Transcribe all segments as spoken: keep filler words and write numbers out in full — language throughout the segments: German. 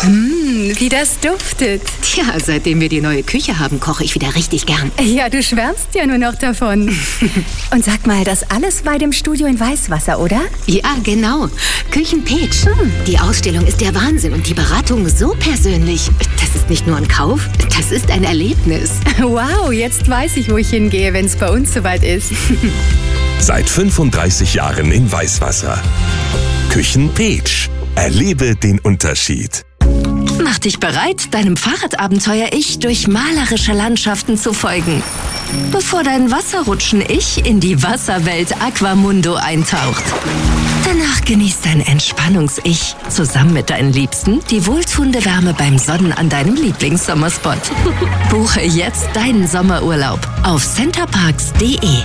Mmh, wie das duftet. Tja, seitdem wir die neue Küche haben, koche ich wieder richtig gern. Ja, du schwärmst ja nur noch davon. Und sag mal, das alles bei dem Studio in Weißwasser, oder? Ja, genau. Küchenpeach. Hm. Die Ausstellung ist der Wahnsinn und die Beratung so persönlich. Das ist nicht nur ein Kauf, das ist ein Erlebnis. Wow, jetzt weiß ich, wo ich hingehe, wenn es bei uns soweit ist. Seit fünfunddreißig Jahren in Weißwasser. Küchenpeach. Erlebe den Unterschied. Mach dich bereit, deinem Fahrradabenteuer-Ich durch malerische Landschaften zu folgen. Bevor dein Wasserrutschen-Ich in die Wasserwelt Aquamundo eintaucht. Danach genießt dein Entspannungs-Ich zusammen mit deinen Liebsten die wohltuende Wärme beim Sonnen an deinem Lieblingssommerspot. Buche jetzt deinen Sommerurlaub auf centerparks punkt de.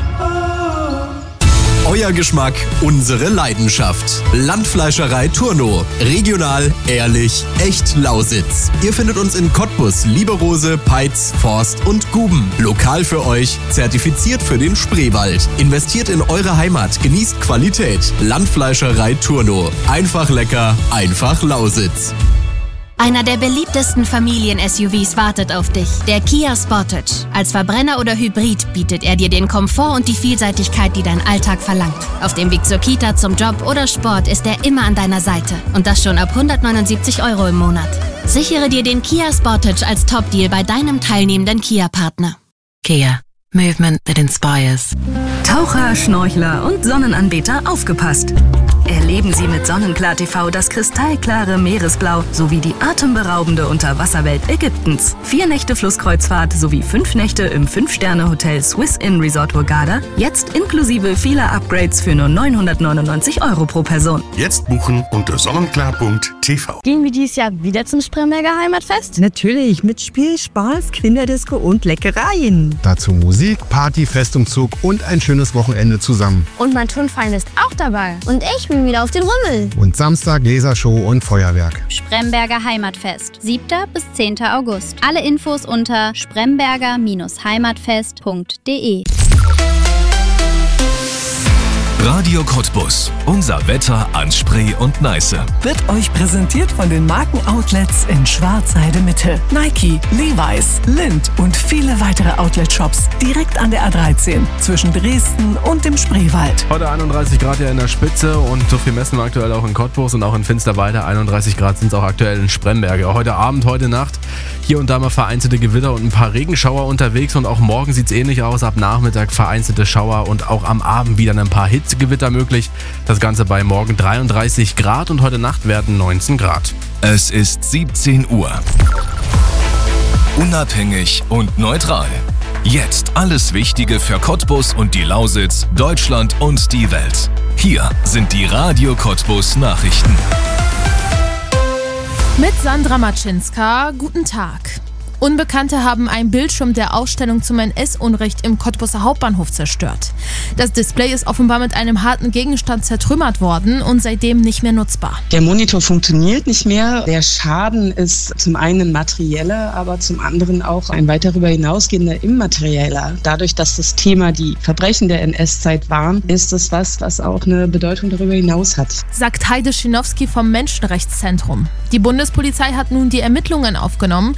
Euer Geschmack, unsere Leidenschaft. Landfleischerei Turno. Regional, ehrlich, echt Lausitz. Ihr findet uns in Cottbus, Lieberose, Peitz, Forst und Guben. Lokal für euch, zertifiziert für den Spreewald. Investiert in eure Heimat, genießt Qualität. Landfleischerei Turno. Einfach lecker, einfach Lausitz. Einer der beliebtesten Familien-S U Vs wartet auf dich, der Kia Sportage. Als Verbrenner oder Hybrid bietet er dir den Komfort und die Vielseitigkeit, die dein Alltag verlangt. Auf dem Weg zur Kita, zum Job oder Sport ist er immer an deiner Seite. Und das schon ab hundertneunundsiebzig Euro im Monat. Sichere dir den Kia Sportage als Top-Deal bei deinem teilnehmenden Kia-Partner. Kia. Movement that inspires. Taucher, Schnorchler und Sonnenanbeter aufgepasst! Erleben Sie mit Sonnenklar T V das kristallklare Meeresblau sowie die atemberaubende Unterwasserwelt Ägyptens. Vier Nächte Flusskreuzfahrt sowie fünf Nächte im fünf-Sterne-Hotel Swiss Inn Resort Hurghada. Jetzt inklusive vieler Upgrades für nur neunhundertneunundneunzig Euro pro Person. Jetzt buchen unter sonnenklar punkt t v. Gehen wir dieses Jahr wieder zum Spremberger Heimatfest? Natürlich, mit Spiel, Spaß, Kinderdisco und Leckereien. Dazu Musik, Party, Festumzug und ein schönes Wochenende zusammen. Und mein Turnverein ist auch dabei. Und ich bin wieder auf den Rummel. Und Samstag Lasershow und Feuerwerk. Spremberger Heimatfest, siebter bis zehnter August. Alle Infos unter spremberger Heimatfest punkt de. Radio Cottbus. Unser Wetter an Spree und Neiße. Wird euch präsentiert von den Markenoutlets in Schwarzheide Mitte. Nike, Levi's, Lindt und viele weitere Outlet-Shops direkt an der A dreizehn zwischen Dresden und dem Spreewald. Heute einunddreißig Grad ja in der Spitze und so viel messen wir aktuell auch in Cottbus und auch in Finsterwalde. einunddreißig Grad sind es auch aktuell in Spremberge. Heute Abend, heute Nacht hier und da mal vereinzelte Gewitter und ein paar Regenschauer unterwegs und auch morgen sieht es ähnlich aus. Ab Nachmittag vereinzelte Schauer und auch am Abend wieder ein paar Hitzegewitter möglich. Das Ganze bei morgen dreiunddreißig Grad und heute Nacht werden neunzehn Grad. Es ist siebzehn Uhr. Unabhängig und neutral. Jetzt alles Wichtige für Cottbus und die Lausitz, Deutschland und die Welt. Hier sind die Radio Cottbus Nachrichten. Mit Sandra Matschinska, guten Tag. Unbekannte haben einen Bildschirm der Ausstellung zum N S-Unrecht im Cottbuser Hauptbahnhof zerstört. Das Display ist offenbar mit einem harten Gegenstand zertrümmert worden und seitdem nicht mehr nutzbar. Der Monitor funktioniert nicht mehr. Der Schaden ist zum einen materieller, aber zum anderen auch ein weit darüber hinausgehender immaterieller. Dadurch, dass das Thema die Verbrechen der N S-Zeit waren, ist es was, was auch eine Bedeutung darüber hinaus hat. Sagt Heide Schinowski vom Menschenrechtszentrum. Die Bundespolizei hat nun die Ermittlungen aufgenommen.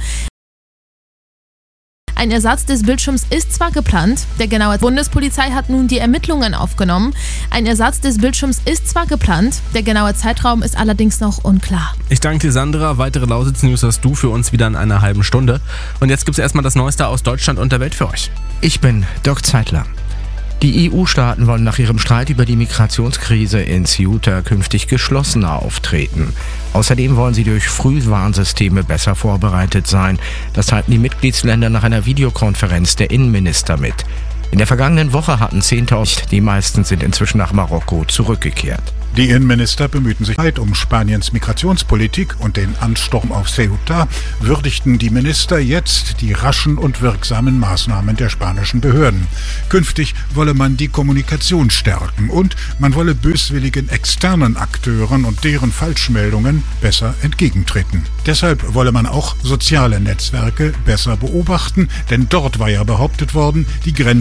Ein Ersatz des Bildschirms ist zwar geplant, der genaue Bundespolizei hat nun die Ermittlungen aufgenommen. Ein Ersatz des Bildschirms ist zwar geplant, der genaue Zeitraum ist allerdings noch unklar. Ich danke dir, Sandra. Weitere Lausitz-News hast du für uns wieder in einer halben Stunde. Und jetzt gibt es erstmal das Neueste aus Deutschland und der Welt für euch. Ich bin Dirk Zeitler. Die E U-Staaten wollen nach ihrem Streit über die Migrationskrise in Ceuta künftig geschlossener auftreten. Außerdem wollen sie durch Frühwarnsysteme besser vorbereitet sein. Das teilten die Mitgliedsländer nach einer Videokonferenz der Innenminister mit. In der vergangenen Woche hatten zehntausend, die meisten sind inzwischen nach Marokko zurückgekehrt. Die Innenminister bemühten sich um Spaniens Migrationspolitik und den Ansturm auf Ceuta, würdigten die Minister jetzt die raschen und wirksamen Maßnahmen der spanischen Behörden. Künftig wolle man die Kommunikation stärken und man wolle böswilligen externen Akteuren und deren Falschmeldungen besser entgegentreten. Deshalb wolle man auch soziale Netzwerke besser beobachten, denn dort war ja behauptet worden, die Grenzen